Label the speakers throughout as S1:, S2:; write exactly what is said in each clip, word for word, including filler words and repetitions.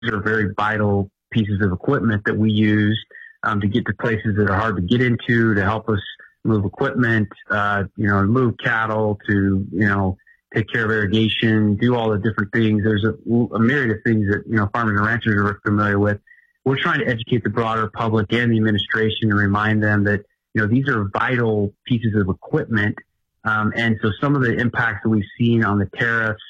S1: are very vital pieces of equipment that we use um, to get to places that are hard to get into, to help us move equipment, uh, you know, move cattle, to, you know, take care of irrigation, do all the different things. There's a, a myriad of things that, you know, farmers and ranchers are familiar with. We're trying to educate the broader public and the administration and remind them that, you know, these are vital pieces of equipment. Um, and so some of the impacts that we've seen on the tariffs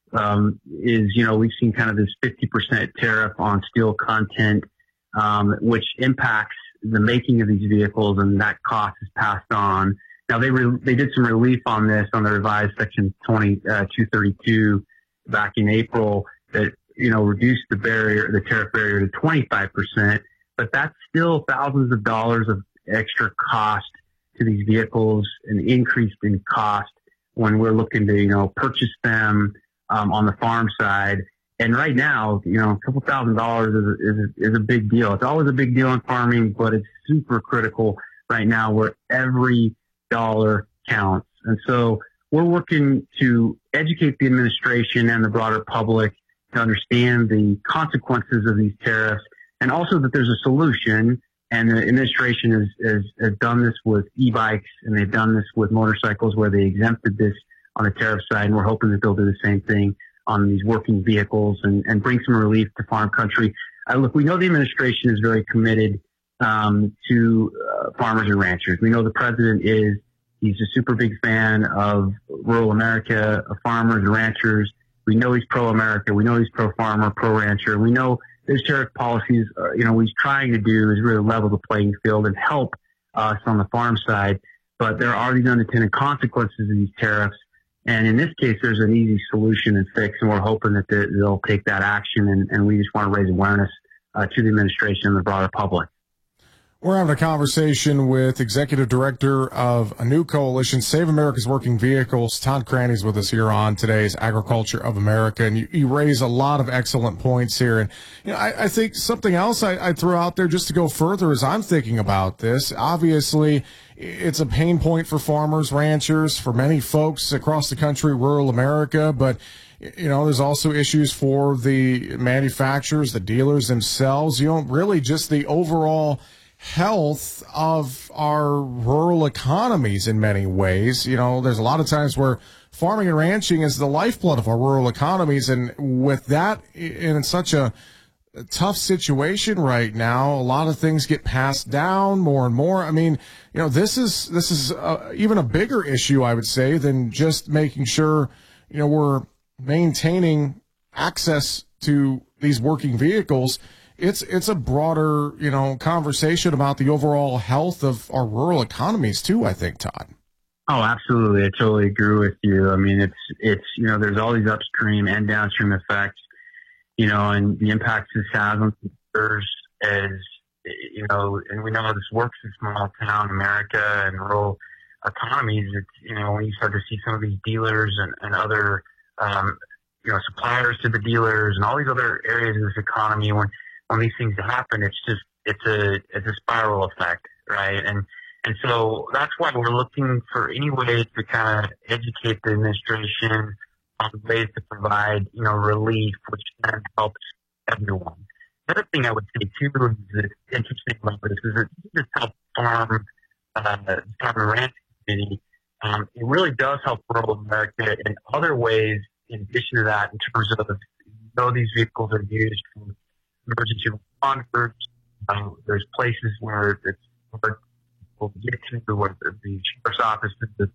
S1: um, is, you know, we've seen kind of this fifty percent tariff on steel content, um, which impacts the making of these vehicles, and that cost is passed on. Now, they re- they did some relief on this on the revised Section twenty-two thirty-two back in April that, you know, reduced the barrier, the tariff barrier to twenty-five percent, but that's still thousands of dollars of extra cost to these vehicles, an increase in cost when we're looking to, you know, purchase them um, on the farm side. And right now, you know, a couple thousand dollars is, is, is a big deal. It's always a big deal in farming, but it's super critical right now where every dollar counts. And so we're working to educate the administration and the broader public to understand the consequences of these tariffs, and also that there's a solution. And the administration has, has, has done this with e-bikes, and they've done this with motorcycles where they exempted this on the tariff side. And we're hoping that they'll do the same thing on these working vehicles and, and bring some relief to farm country. Uh, look, we know the administration is very committed um, to uh, farmers and ranchers. We know the president is. He's a super big fan of rural America, of farmers and ranchers. We know he's pro-America. We know he's pro-farmer, pro-rancher. We know his tariff policies, uh, you know, what he's trying to do is really level the playing field and help us on the farm side. But there are these unintended consequences of these tariffs. And in this case, there's an easy solution and fix, and we're hoping that they'll take that action. And, and we just want to raise awareness uh, to the administration and the broader public.
S2: We're having a conversation with Executive Director of a new coalition, Save America's Working Vehicles. Todd Craney's with us here on today's Agriculture of America, and you, you raise a lot of excellent points here. And you know, I, I think something else I, I throw out there just to go further as I'm thinking about this. Obviously, it's a pain point for farmers, ranchers, for many folks across the country, rural America, but you know, there's also issues for the manufacturers, the dealers themselves. You know, really just the overall health of our rural economies in many ways. You know, there's a lot of times where farming and ranching is the lifeblood of our rural economies. And with that in such a tough situation right now, a lot of things get passed down more and more. I mean, you know, this is, this is uh, even a bigger issue, I would say, than just making sure, you know, we're maintaining access to these working vehicles. It's it's a broader, you know, conversation about the overall health of our rural economies too, I think, Todd.
S1: Oh, absolutely. I totally agree with you. I mean, it's, it's, you know, there's all these upstream and downstream effects, you know, and the impacts this has on consumers as, you know, and we know how this works in small town America and rural economies. It's, you know, when you start to see some of these dealers and, and other, um, you know, suppliers to the dealers and all these other areas of this economy, when, when these things happen, it's just, it's a, it's a spiral effect, right? And, and so that's why we're looking for any way to kind of educate the administration on ways to provide, you know, relief, which then helps everyone. The other thing I would say too is that interesting about this is that it just helps farm, uh, farm and ranch community. Um, it really does help rural America in other ways in addition to that, in terms of, you know, these vehicles are used for emergency responders. Um, there's places where it's hard to get to, where the sheriff's office, the,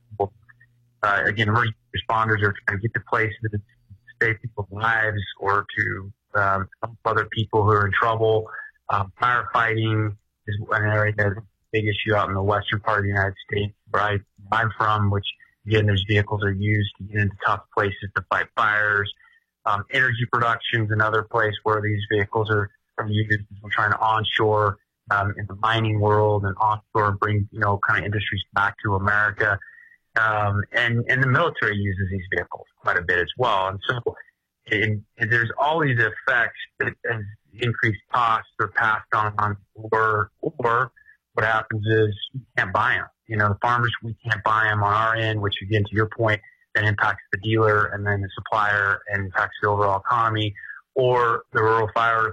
S1: uh, again, emergency responders are trying to get to places to save people's lives or to um, help other people who are in trouble. Um, firefighting is an area that's a big issue out in the western part of the United States, where I, I'm from, which, again, those vehicles are used to get into tough places to fight fires. Um, energy production is another place where these vehicles are, are used. We're trying to onshore um, in the mining world and onshore bring, you know, kind of industries back to America. Um, and, and the military uses these vehicles quite a bit as well. And so it, it, there's all these effects that as increased costs are passed on, or, or what happens is you can't buy them. You know, the farmers, we can't buy them on our end, which again, to your point, that impacts the dealer and then the supplier and impacts the overall economy. or the rural fire